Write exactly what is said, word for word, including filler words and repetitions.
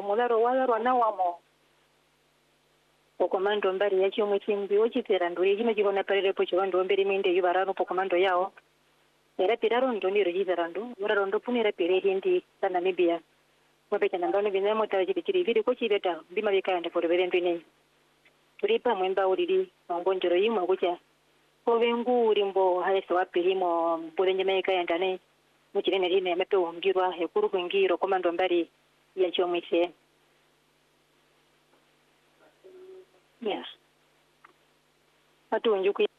mularo wala rwana wamo pokomando mbari yacho mwechimbi ochipera nduri chino chikona parerepo chivando mberi minde yuvarano pokomando yao era piraro ndoniro chizarandu muraro ndopunira pere hindi sa Namibia mwapecha nambano binemo tawe chipikiri viri kochireta bima vikayande porevere ndwine turipa mwemba uriri ngonjoro yimwe kucha kovengu urimbo haese wapirimo mpurenje maikayandane muchirene rine mepe ungirwa hekuru kuingiro komando mbari yacho mwise yeah atu unjuku